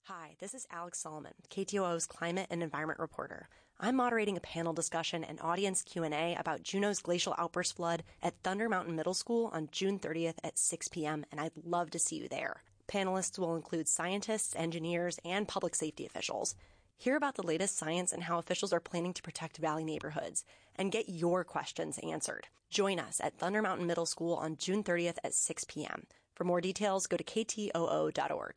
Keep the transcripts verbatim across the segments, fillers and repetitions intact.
Hi, this is Alex Solomon, K T O O's climate and environment reporter. I'm moderating a panel discussion and audience Q and A about Juneau's glacial outburst flood at Thunder Mountain Middle School on June thirtieth at six p.m., and I'd love to see you there. Panelists will include scientists, engineers, and public safety officials. Hear about the latest science and how officials are planning to protect valley neighborhoods, and get your questions answered. Join us at Thunder Mountain Middle School on June thirtieth at six p.m. For more details, go to k t o o dot org.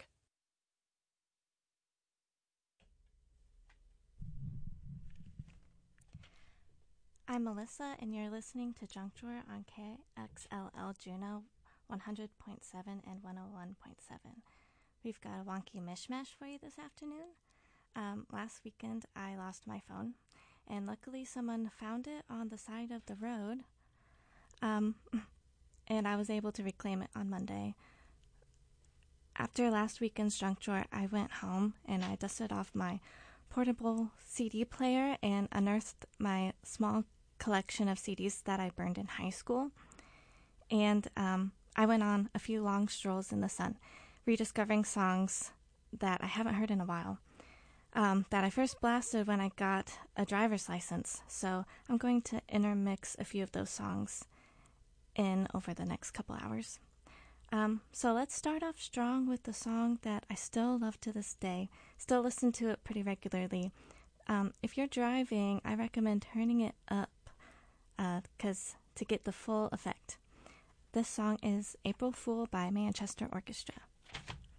I'm Melissa, and you're listening to Juncture on K X L L Juneau one hundred point seven and one oh one point seven. We've got a wonky mishmash for you this afternoon. Um, last weekend, I lost my phone, and luckily someone found it on the side of the road, um, and I was able to reclaim it on Monday. After last weekend's Juncture, I went home, and I dusted off my portable C D player and unearthed my small collection of C Ds that I burned in high school. And um, I went on a few long strolls in the sun, rediscovering songs that I haven't heard in a while, um, that I first blasted when I got a driver's license. So I'm going to intermix a few of those songs in over the next couple hours. Um, so let's start off strong with the song that I still love to this day, still listen to it pretty regularly. Um, if you're driving, I recommend turning it up because uh, to get the full effect. This song is April Fool by Manchester Orchestra.